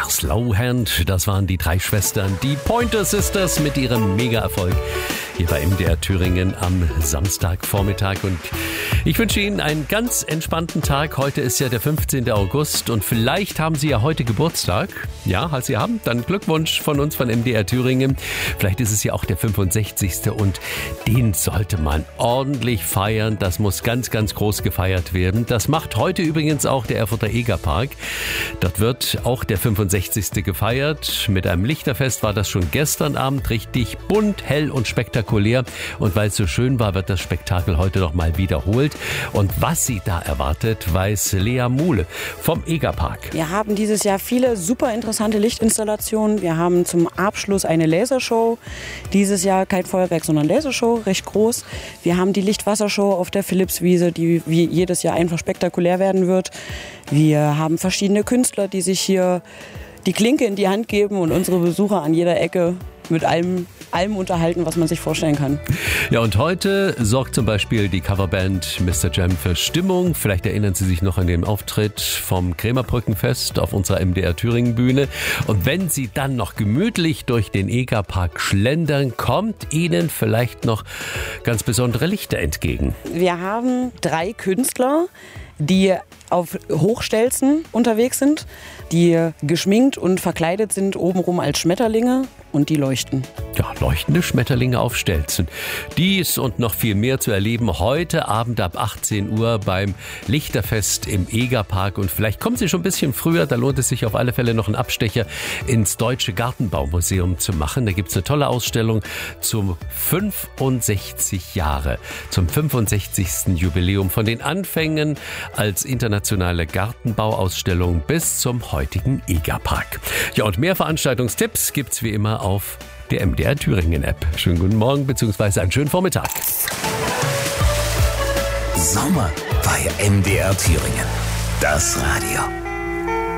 Slowhand, das waren die drei Schwestern, die Pointer Sisters mit ihrem Mega-Erfolg hier bei MDR Thüringen am Samstagvormittag. Und ich wünsche Ihnen einen ganz entspannten Tag. Heute ist ja der 15. August und vielleicht haben Sie ja heute Geburtstag. Ja, falls Sie haben, dann Glückwunsch von uns von MDR Thüringen. Vielleicht ist es ja auch der 65. und den sollte man ordentlich feiern. Das muss ganz, ganz groß gefeiert werden. Das macht heute übrigens auch der Erfurter Egerpark. Dort wird auch der 65. gefeiert. Mit einem Lichterfest war das schon gestern Abend richtig bunt, hell und spektakulär. Und weil es so schön war, wird das Spektakel heute noch mal wiederholt. Und was Sie da erwartet, weiß Lea Muhle vom Egerpark. Wir haben dieses Jahr viele super interessante Lichtinstallationen. Wir haben zum Abschluss eine Lasershow. Dieses Jahr kein Feuerwerk, sondern Lasershow, recht groß. Wir haben die Lichtwassershow auf der Philipswiese, die wie jedes Jahr einfach spektakulär werden wird. Wir haben verschiedene Künstler, die sich hier die Klinke in die Hand geben und unsere Besucher an jeder Ecke mit allem unterhalten, was man sich vorstellen kann. Ja, und heute sorgt zum Beispiel die Coverband Mr. Jam für Stimmung. Vielleicht erinnern Sie sich noch an den Auftritt vom Krämerbrückenfest auf unserer MDR Thüringen Bühne. Und wenn Sie dann noch gemütlich durch den Egerpark schlendern, kommt Ihnen vielleicht noch ganz besondere Lichter entgegen. Wir haben 3 Künstler, die auf Hochstelzen unterwegs sind, die geschminkt und verkleidet sind obenrum als Schmetterlinge und die leuchten. Ja, leuchtende Schmetterlinge auf Stelzen. Dies und noch viel mehr zu erleben heute Abend ab 18 Uhr beim Lichterfest im Egerpark. Und vielleicht kommen Sie schon ein bisschen früher, da lohnt es sich auf alle Fälle noch einen Abstecher ins Deutsche Gartenbaumuseum zu machen. Da gibt es eine tolle Ausstellung zum 65 Jahre, zum 65. Jubiläum von den Anfängen als internationale Gartenbauausstellung bis zum heutigen Egerpark. Ja, und mehr Veranstaltungstipps gibt's wie immer auf der MDR Thüringen App. Schönen guten Morgen bzw. einen schönen Vormittag. Sommer bei MDR Thüringen. Das Radio.